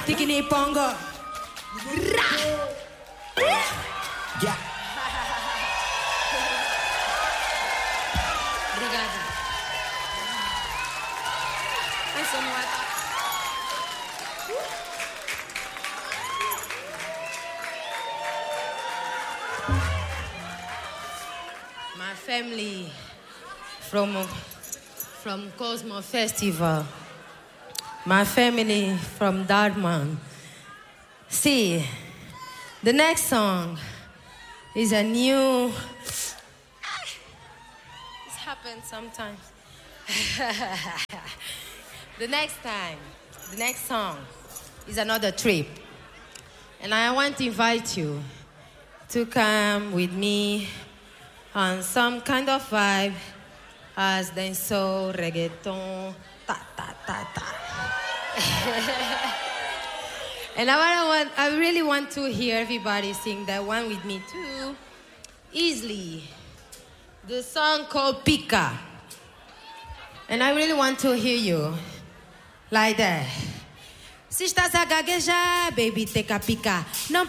tikini pongo. Yeah. Obrigada. Ai, sou moata. My family from Cosmo Festival. My family from Dartmouth. See, the next song is a new... This happens sometimes. The next song is another trip. And I want to invite you to come with me on some kind of vibe as dancehall, reggaeton, ta ta ta ta. And I really want to hear everybody sing that one with me too, easily. The song called Pica. And I really want to hear you like that. Se estás a gaguejar, baby, take a pica. Não